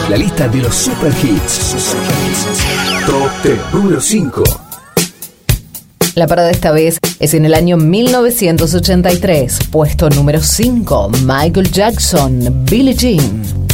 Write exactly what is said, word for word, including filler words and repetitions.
La lista de los super hits. Top diez, número cinco. La parada esta vez es en el año mil novecientos ochenta y tres. Puesto número cinco, Michael Jackson, Billie Jean.